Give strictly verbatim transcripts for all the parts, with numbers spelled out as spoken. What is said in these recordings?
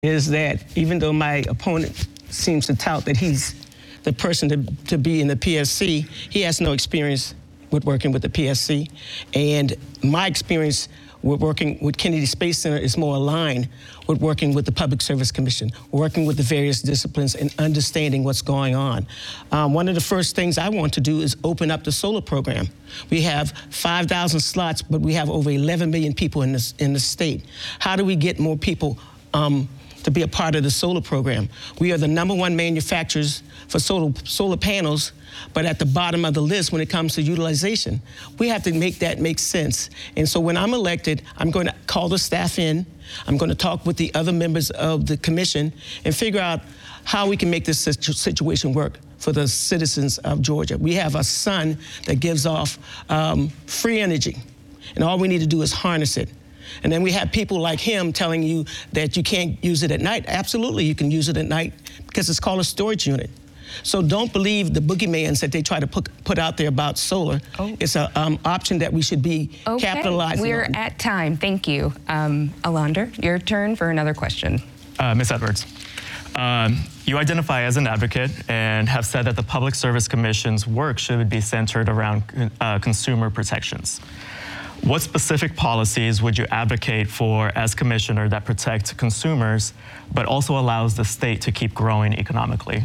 is that even though my opponent seems to tout that he's the person to, to be in the P S C, he has no experience with working with the P S C. And my experience with working with Kennedy Space Center is more aligned with working with the Public Service Commission, working with the various disciplines and understanding what's going on. Um, one of the first things I want to do is open up the solar program. We have five thousand slots, but we have over eleven million people in, this, in the state. How do we get more people um, to be a part of the solar program? We are the number one manufacturers for solar, solar panels, but at the bottom of the list when it comes to utilization. We have to make that make sense. And so when I'm elected, I'm going to call the staff in, I'm going to talk with the other members of the commission and figure out how we can make this situ situation work for the citizens of Georgia. We have a sun that gives off um, free energy, and all we need to do is harness it. And then we have people like him telling you that you can't use it at night. Absolutely, you can use it at night because it's called a storage unit. So don't believe the boogeymans that they try to put, put out there about solar. Oh. It's an um, option that we should be okay. capitalizing We're on. at time. Thank you. Um, Alander, your turn for another question. Uh, Miz Edwards, um, you identify as an advocate and have said that the Public Service Commission's work should be centered around uh, consumer protections. What specific policies would you advocate for as commissioner that protect consumers, but also allows the state to keep growing economically?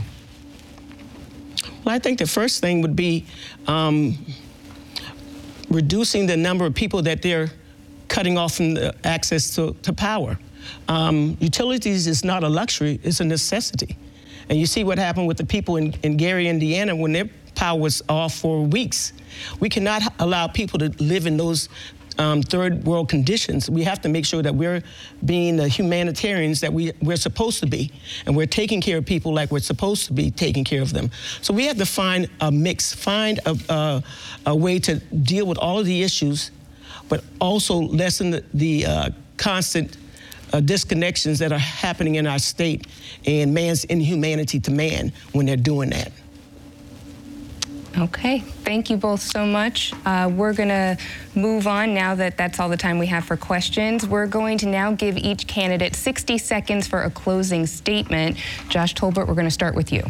Well, I think the first thing would be um, reducing the number of people that they're cutting off from the access to, to power. Um, utilities is not a luxury, it's a necessity. And you see what happened with the people in, in Gary, Indiana, when their power was off for weeks. We cannot allow people to live in those um, third world conditions. We have to make sure that we're being the humanitarians that we, we're supposed to be, and we're taking care of people like we're supposed to be taking care of them. So we have to find a mix, find a, a, a way to deal with all of the issues, but also lessen the, the uh, constant uh, disconnections that are happening in our state and man's inhumanity to man when they're doing that. Okay, thank you both so much. Uh, we're gonna move on now that that's all the time we have for questions. We're going to now give each candidate sixty seconds for a closing statement. Josh Tolbert, we're gonna start with you.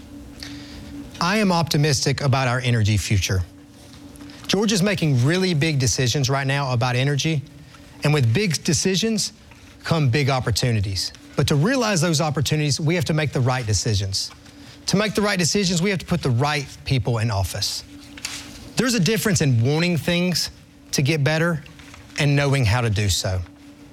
I am optimistic about our energy future. Georgia's making really big decisions right now about energy, and with big decisions come big opportunities. But to realize those opportunities, we have to make the right decisions. To make the right decisions, we have to put the right people in office. There's a difference in wanting things to get better and knowing how to do so.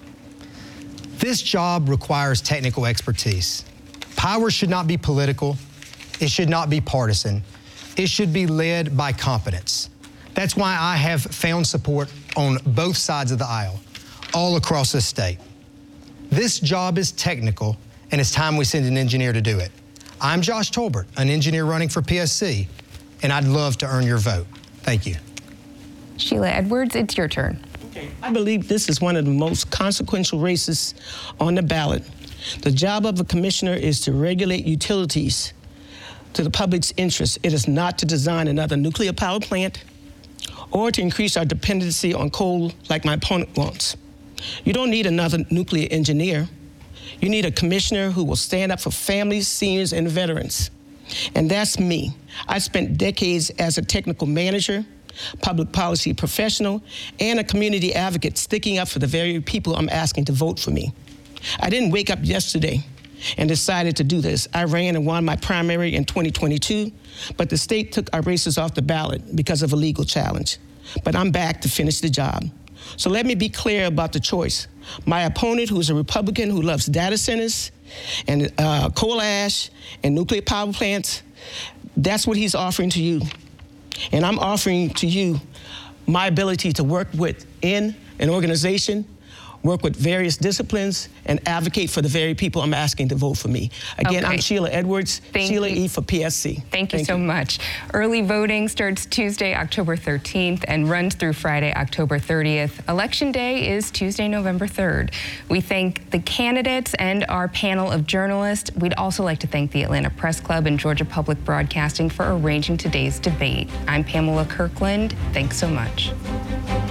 This job requires technical expertise. Power should not be political. It should not be partisan. It should be led by competence. That's why I have found support on both sides of the aisle, all across the state. This job is technical, and it's time we send an engineer to do it. I'm Josh Tolbert, an engineer running for P S C, and I'd love to earn your vote. Thank you. Sheila Edwards, it's your turn. Okay. I believe this is one of the most consequential races on the ballot. The job of a commissioner is to regulate utilities to the public's interest. It is not to design another nuclear power plant or to increase our dependency on coal like my opponent wants. You don't need another nuclear engineer. You need a commissioner who will stand up for families, seniors, and veterans. And that's me. I spent decades as a technical manager, public policy professional, and a community advocate sticking up for the very people I'm asking to vote for me. I didn't wake up yesterday and decided to do this. I ran and won my primary in twenty twenty-two, but the state took our races off the ballot because of a legal challenge. But I'm back to finish the job. So let me be clear about the choice. My opponent, who's a Republican who loves data centers and uh, coal ash and nuclear power plants, that's what he's offering to you. And I'm offering to you my ability to work within an organization, work with various disciplines, and advocate for the very people I'm asking to vote for me. Again, okay. I'm Sheila Edwards, Thank Sheila you. E. for P S C. Thank you Thank so you. much. Early voting starts Tuesday, October thirteenth, and runs through Friday, October thirtieth. Election Day is Tuesday, November third. We thank the candidates and our panel of journalists. We'd also like to thank the Atlanta Press Club and Georgia Public Broadcasting for arranging today's debate. I'm Pamela Kirkland. Thanks so much.